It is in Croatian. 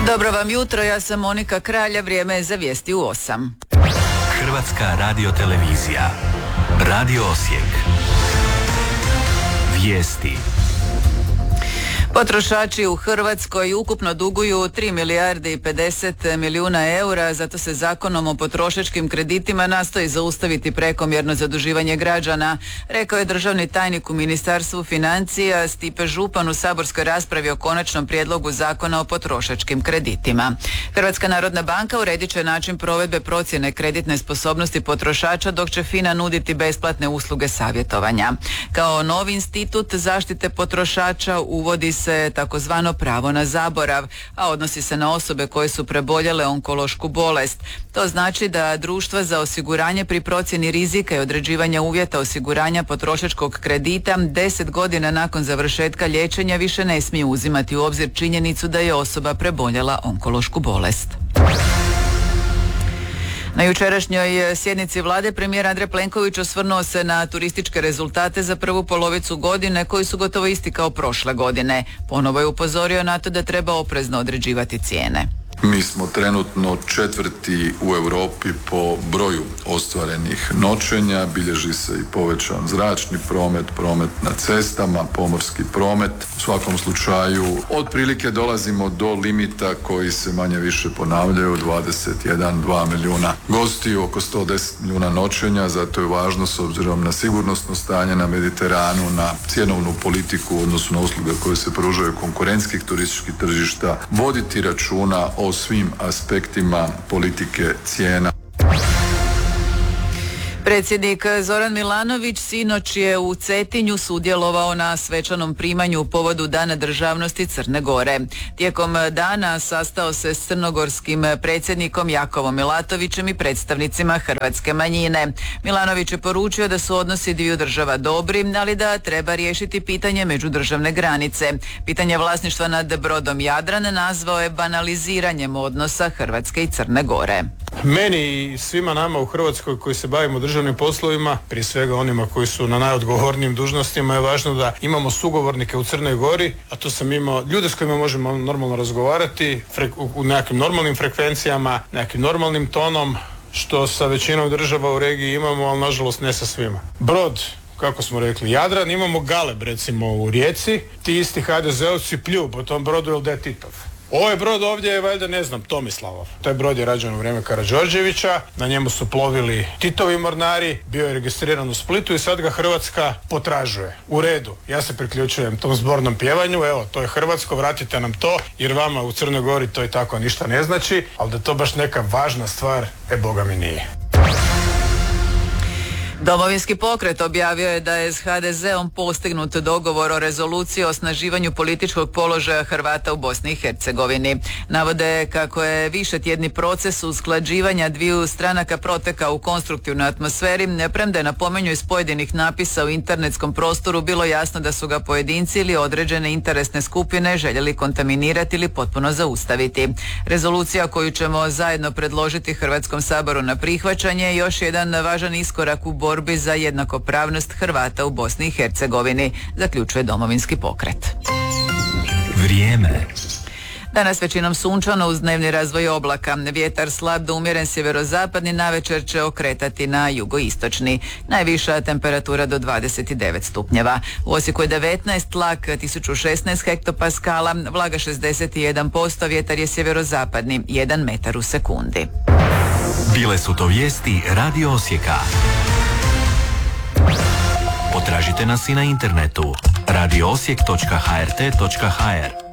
Dobro vam jutro, ja sam Monika Kralja, vrijeme je za vijesti u 8. Hrvatska radiotelevizija. Radio Osijek. Vijesti. Potrošači u Hrvatskoj ukupno duguju 3 milijarde i 50 milijuna eura, zato se Zakonom o potrošačkim kreditima nastoji zaustaviti prekomjerno zaduživanje građana, rekao je državni tajnik u Ministarstvu financija Stipe Župan u saborskoj raspravi o konačnom prijedlogu Zakona o potrošačkim kreditima. Hrvatska narodna banka uredit će način provedbe procjene kreditne sposobnosti potrošača, dok će FINA nuditi besplatne usluge savjetovanja. Kao novi institut zaštite potrošača uvodi se takozvano pravo na zaborav, a odnosi se na osobe koje su preboljele onkološku bolest. To znači da društva za osiguranje pri procjeni rizika i određivanja uvjeta osiguranja potrošačkog kredita 10 godina nakon završetka liječenja više ne smiju uzimati u obzir činjenicu da je osoba preboljela onkološku bolest. Na jučerašnjoj sjednici vlade premijer Andrej Plenković osvrnuo se na turističke rezultate za prvu polovicu godine koji su gotovo isti kao prošle godine. Ponovo je upozorio na to da treba oprezno određivati cijene. Mi smo trenutno 4. u Europi po broju ostvarenih noćenja, bilježi se i povećan zračni promet, promet na cestama, pomorski promet. U svakom slučaju otprilike dolazimo do limita koji se manje više ponavljaju, 21-2 milijuna gostiju, oko 110 milijuna noćenja, zato je važno s obzirom na sigurnosno stanje na Mediteranu, na cjenovnu politiku u odnosu na usluge koje se pružaju konkurentskih turističkih tržišta, voditi računa o svim aspektima politike cijena. Predsjednik Zoran Milanović sinoć je u Cetinju sudjelovao na svečanom primanju u povodu Dana državnosti Crne Gore. Tijekom dana sastao se s crnogorskim predsjednikom Jakovom Milatovićem i predstavnicima hrvatske manjine. Milanović je poručio da su odnosi dviju država dobri, ali da treba riješiti pitanje međudržavne granice. Pitanje vlasništva nad brodom Jadran nazvao je banaliziranjem odnosa Hrvatske i Crne Gore. Meni i svima nama u Hrvatskoj koji se bavimo državnim poslovima, prije svega onima koji su na najodgovornijim dužnostima, je važno da imamo sugovornike u Crnoj Gori, a to sam imao ljude s kojima možemo normalno razgovarati u nekakvim normalnim frekvencijama, nekakvim normalnim tonom, što sa većinom država u regiji imamo, ali nažalost ne sa svima. Brod, kako smo rekli, Jadran, imamo Galeb recimo u Rijeci, ti isti HDZ-ovci pljuju po tom brodu ili da je Titov. Ovaj brod ovdje je valjda, ne znam, Tomislavov. Taj brod je rađen u vrijeme Karađorđevića, na njemu su plovili Titovi mornari, bio je registriran u Splitu i sad ga Hrvatska potražuje. U redu, ja se priključujem tom zbornom pjevanju, evo, to je hrvatsko, vratite nam to, jer vama u Crnoj Gori to i tako ništa ne znači, ali da je to baš neka važna stvar, boga mi nije. Domovinski pokret objavio je da je s HDZ-om postignut dogovor o rezoluciji o osnaživanju političkog položaja Hrvata u Bosni i Hercegovini. Navode kako je višetjedni proces usklađivanja dviju stranaka protekao u konstruktivnoj atmosferi, premda je, napominju, iz pojedinih napisa u internetskom prostoru bilo jasno da su ga pojedinci ili određene interesne skupine željeli kontaminirati ili potpuno zaustaviti. Rezolucija koju ćemo zajedno predložiti Hrvatskom saboru na prihvaćanje je još jedan važan iskorak u borbi za jednakopravnost Hrvata u Bosni i Hercegovini, zaključuje Domovinski pokret. Vrijeme. Danas većinom sunčano uz dnevni razvoj oblaka. Vjetar slab do umjeren sjeverozapadni, navečer će okretati na jugoistočni. Najviša temperatura do 29 stupnjeva. U Osijeku je 19, tlak 1016 hektopaskala, vlaga 61%, vjetar je sjeverozapadni, 1 metar u sekundi. Bile su to vijesti Radio Osijeka. Potražite nas i na internetu radioosijek.hrt.hr.